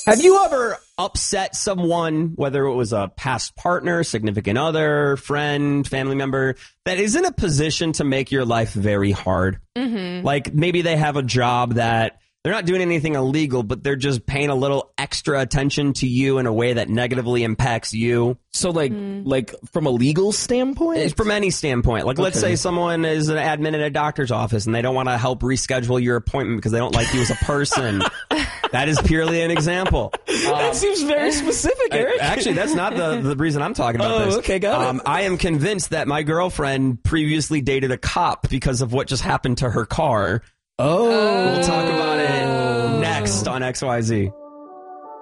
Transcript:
Have you ever upset someone, whether it was a past partner, significant other, friend, family member, that is in a position to make your life very hard? Mm-hmm. Like maybe they have a job that they're not doing anything illegal, but they're just paying a little extra attention to you in a way that negatively impacts you. So like from a legal standpoint? It's from any standpoint. Like let's say someone is an admin at a doctor's office and they don't want to help reschedule your appointment because they don't like you as a person. That is purely an example. That seems very specific, Eric. Actually, that's not the reason I'm talking about this. Okay, got it. I am convinced that my girlfriend previously dated a cop because of what just happened to her car. Oh. We'll talk about it next on XYZ.